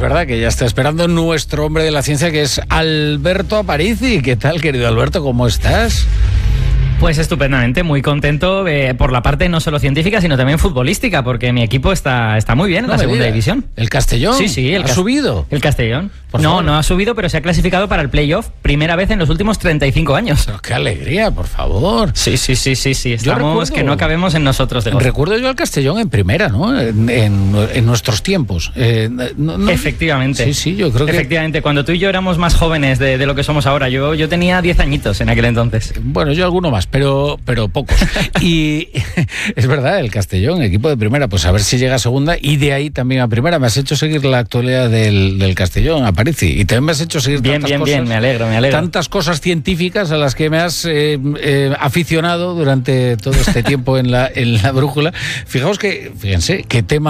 verdad que ya está esperando nuestro hombre de la ciencia, que es Alberto Aparici. ¿Qué tal, querido Alberto? ¿Cómo estás? Pues estupendamente, muy contento por la parte no solo científica, sino también futbolística, porque mi equipo está muy bien en la segunda división. ¿El Castellón? Sí, ¿Ha subido? El Castellón. No ha subido, pero se ha clasificado para el playoff, primera vez en los últimos 35 años. Pero ¡qué alegría, por favor! Sí. Estamos que no cabemos en nosotros. Recuerdo yo al Castellón en primera, ¿no? En nuestros tiempos. Efectivamente. Sí, yo creo que... Efectivamente, cuando tú y yo éramos más jóvenes de lo que somos ahora. Yo tenía 10 añitos en aquel entonces. Bueno, yo alguno más, pero pocos. Y es verdad, el Castellón, equipo de primera, pues a ver si llega a segunda y de ahí también a primera. Me has hecho seguir la actualidad del Castellón, Aparici, y también me has hecho seguir tantas cosas. Bien, me alegro. Tantas cosas científicas a las que me has aficionado durante todo este tiempo en la brújula. Fíjense qué tema